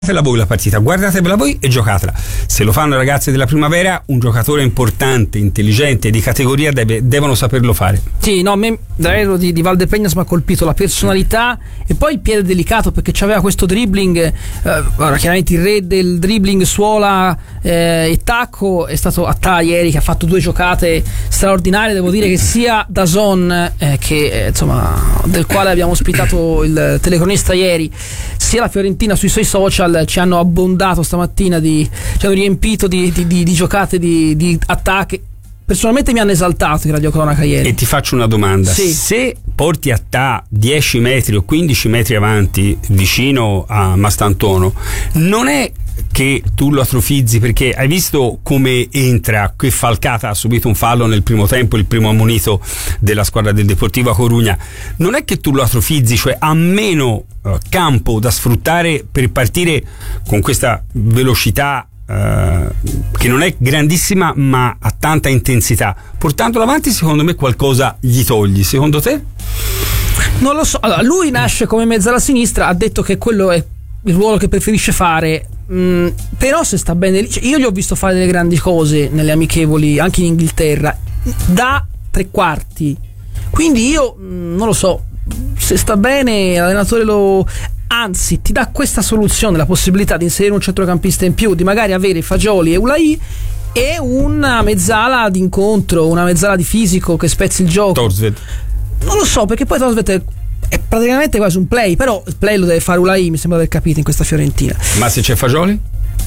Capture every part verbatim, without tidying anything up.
Guardatela voi la partita, guardatela voi e giocatela. Se lo fanno i ragazzi della Primavera, un giocatore importante, intelligente, di categoria deve, devono saperlo fare. Sì, no, a me davvero di, di Valdepeñas mi ha colpito la personalità e poi il piede delicato, perché c'aveva questo dribbling, eh, ora, chiaramente il re del dribbling suola eh, e tacco è stato Attà ieri, che ha fatto due giocate straordinarie. Devo dire che sia Dazon eh, che eh, insomma del quale abbiamo ospitato il telecronista ieri, sia la Fiorentina sui suoi social ci hanno abbondato stamattina, di, ci hanno riempito di, di, di, di giocate di, di attacchi. Personalmente mi hanno esaltato in radiocronaca ieri. E ti faccio una domanda: sì. Se porti Attà dieci metri o quindici metri avanti vicino a Mastantuono, non è che tu lo atrofizzi, perché hai visto come entra, che Falcata ha subito un fallo nel primo tempo, il primo ammonito della squadra del Deportivo a Corugna. Non è che tu lo atrofizzi, cioè ha meno uh, campo da sfruttare per partire con questa velocità Uh, che non è grandissima ma ha tanta intensità. Portandolo avanti, secondo me qualcosa gli togli. Secondo te? Non lo so. Allora, lui nasce come mezzala sinistra, ha detto che quello è il ruolo che preferisce fare, mm, però se sta bene lì, cioè, io gli ho visto fare delle grandi cose nelle amichevoli anche in Inghilterra da tre quarti, quindi io mm, non lo so, se sta bene l'allenatore lo... anzi ti dà questa soluzione, la possibilità di inserire un centrocampista in più, di magari avere Fagioli e Ulai e una mezzala d'incontro, una mezzala di fisico che spezzi il gioco. Thorstvedt. Non lo so, perché poi Thorstvedt è, è praticamente quasi un play, però il play lo deve fare Ulai, mi sembra di aver capito, in questa Fiorentina. Ma se c'è Fagioli?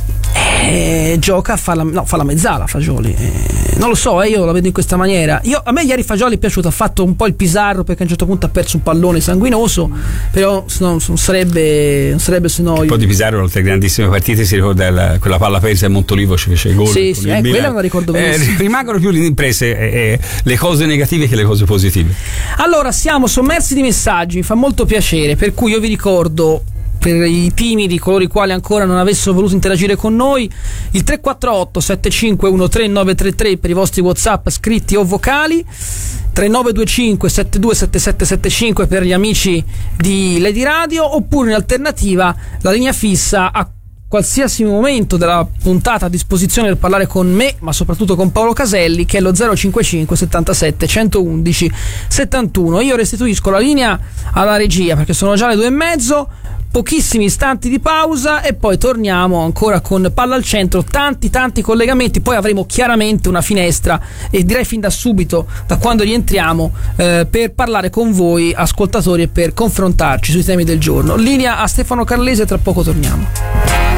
Eh, gioca, fa la, no, fa la mezzala Fagioli, eh, non lo so, eh, io la vedo in questa maniera. Io, a me ieri Fagioli è piaciuto, ha fatto un po' il Pizarro, perché a un certo punto ha perso un pallone sanguinoso, però no, non sarebbe non sarebbe se no. Un po' di Pizarro, oltre a grandissime partite, si ricorda la, quella palla persa e Montolivo ci fece i gol. Sì, sì, eh, quella me la ricordo benissimo. Eh, rimangono più le imprese, eh, eh, le cose negative che le cose positive. Allora, siamo sommersi di messaggi, mi fa molto piacere, per cui io vi ricordo, per i timidi, coloro i quali ancora non avessero voluto interagire con noi, il tre quattro otto sette cinque uno tre nove tre tre per i vostri WhatsApp scritti o vocali, tre nove due cinque sette due sette sette sette cinque per gli amici di Lady Radio, oppure in alternativa la linea fissa a qualsiasi momento della puntata a disposizione per parlare con me, ma soprattutto con Paolo Caselli, che è lo zero cinquantacinque settantasette centoundici settantuno. Io restituisco la linea alla regia perché sono già le due e mezzo, pochissimi istanti di pausa e poi torniamo ancora con Palla al Centro, tanti tanti collegamenti, poi avremo chiaramente una finestra, e direi fin da subito, da quando rientriamo, eh, per parlare con voi ascoltatori e per confrontarci sui temi del giorno. Linea a Stefano Carlese, tra poco torniamo.